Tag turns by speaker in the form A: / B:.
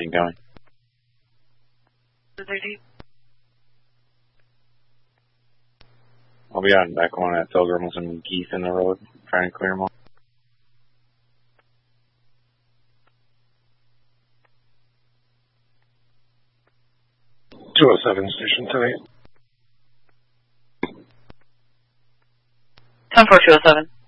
A: keep going. I'll be out and back on at Pilgrim with some geese in the road, trying to clear them off.
B: 207 station tonight.
C: 10-4-207.